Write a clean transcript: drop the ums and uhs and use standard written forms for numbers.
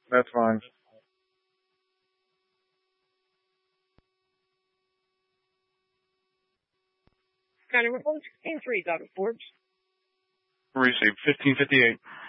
That's fine. Skyler 116 out of Forbes. Received 1558.